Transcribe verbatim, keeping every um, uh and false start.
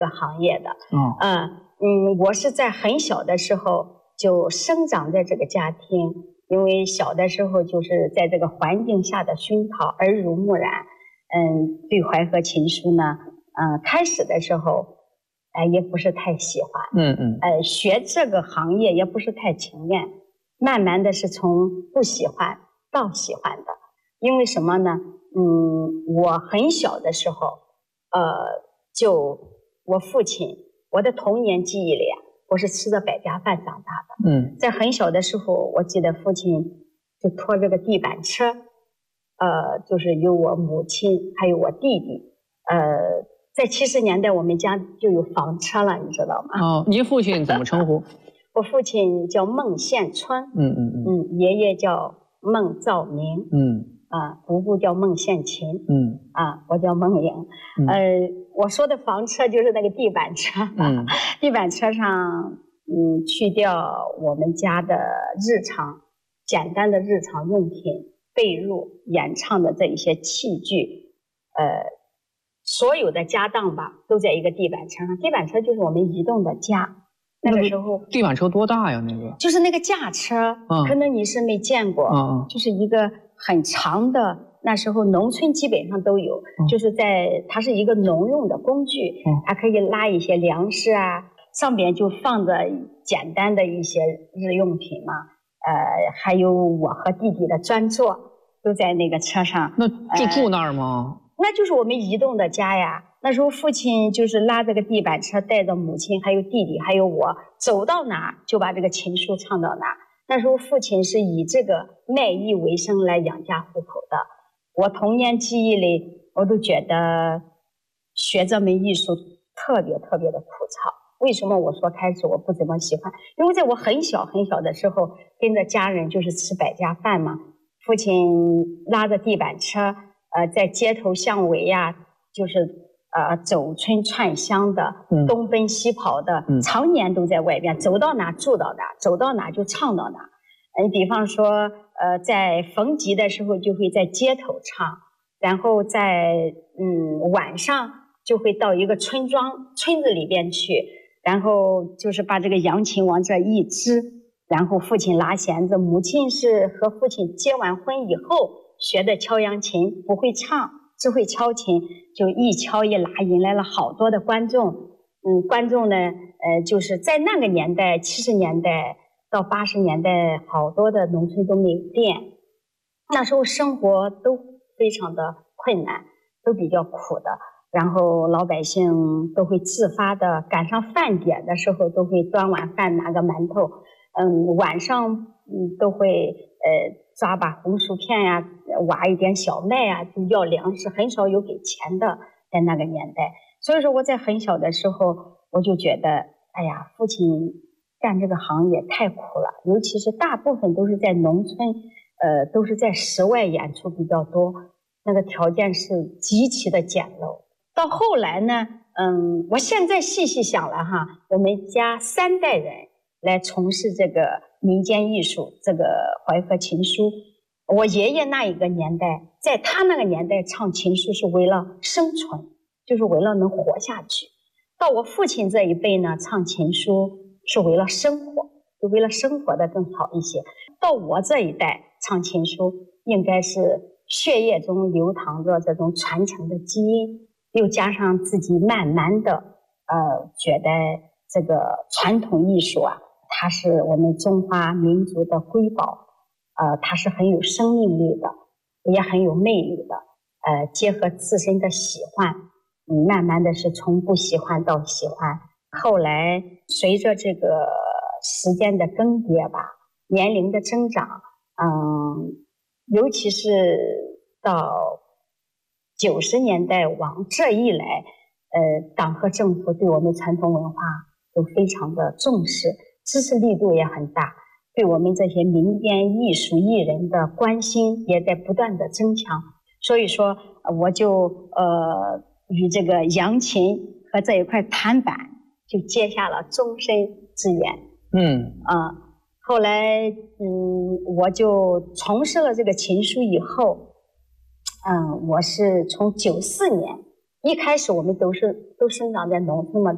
行业的。 哦， 嗯嗯，我是在很小的时候就生长在这个家庭，因为小的时候就是在这个环境下的熏陶，耳濡目染。嗯，对淮河情书呢，嗯、呃，开始的时候，哎、呃，也不是太喜欢。 嗯嗯， 呃，学这个行业也不是太情愿，慢慢的是从不喜欢到喜欢的。因为什么呢？嗯，我很小的时候，呃，就我父亲，我的童年记忆里啊，我是吃着百家饭长大的。 嗯， 在很小的时候，我记得父亲就拖着个地板车，呃，就是有我母亲还有我弟弟。呃，在七十年代，我们家就有房车了，你知道吗？ 哦，您父亲怎么称呼？ 我父亲叫孟宪春， 嗯嗯嗯， 嗯，爷爷叫孟兆明， 嗯啊，姑姑叫孟宪琴， 嗯啊，我叫孟颖。 嗯呃，我说的房车就是那个地板车， 嗯地板车上，嗯，去掉我们家的日常简单的日常用品、被褥、演唱的这一些器具，呃，所有的家当吧，都在一个地板车上。地板车就是我们移动的家。那个时候地板车多大呀？那个就是那个架车， 嗯可能你是没见过， 嗯嗯就是一个很长的，那时候农村基本上都有， 嗯就是在它是一个农用的工具， 嗯它可以拉一些粮食啊，上边就放着简单的一些日用品嘛，呃，还有我和弟弟的专座都在那个车上。 那就住那儿吗？ 呃那就是我们移动的家呀。那时候父亲就是拉这个地板车，带着母亲还有弟弟还有我，走到哪就把这个情书唱到哪。那时候父亲是以这个卖艺为生来养家糊口的。我童年记忆里，我都觉得学这门艺术特别特别的枯燥。为什么我说开始我不怎么喜欢？因为在我很小很小的时候，跟着家人就是吃百家饭嘛，父亲拉着地板车，呃，在街头巷尾呀，就是呃走村串乡的， 嗯东奔西跑的， 嗯常年都在外边，走到哪住到哪，走到哪就唱到哪。嗯，比方说，呃，在逢集的时候就会在街头唱，然后在嗯晚上就会到一个村庄村子里边去，然后就是把这个扬琴往这一支，然后父亲拉弦子，母亲是和父亲结完婚以后学的敲扬琴，不会唱，只会敲琴，就一敲一拉，引来了好多的观众。嗯，观众呢，呃，就是在那个年代，七十年代到八十年代，好多的农村都没电，那时候生活都非常的困难，都比较苦的。然后老百姓都会自发的，赶上饭点的时候都会端碗饭拿个馒头，嗯，晚上嗯都会呃抓把红薯片呀、挖一点小麦啊，就要粮食，很少有给钱的，在那个年代。所以说我在很小的时候，我就觉得，哎呀，父亲干这个行业太苦了，尤其是大部分都是在农村，呃，都是在室外演出比较多，那个条件是极其的简陋。到后来呢，嗯，我现在细细想了哈，我们家三代人来从事这个民间艺术，这个淮河情书。我爷爷那一个年代，在他那个年代唱情书是为了生存，就是为了能活下去。到我父亲这一辈呢，唱情书是为了生活，就为了生活的更好一些。到我这一代唱情书，应该是血液中流淌着这种传承的基因，又加上自己慢慢的呃觉得这个传统艺术啊，它是我们中华民族的瑰宝，呃，它是很有生命力的，也很有魅力的。呃，结合自身的喜欢，嗯，慢慢的是从不喜欢到喜欢。后来随着这个时间的更迭吧，年龄的增长，嗯，尤其是到九十年代往这一来，呃，党和政府对我们传统文化都非常的重视，支持力度也很大，对我们这些民间艺术艺人的关心也在不断的增强。所以说，我就呃与这个扬琴和这一块弹板就结下了终身之缘。 嗯啊、呃，后来嗯，我就从事了这个琴书以后，嗯，我是从九四年，一开始我们都是都生长在农村嘛。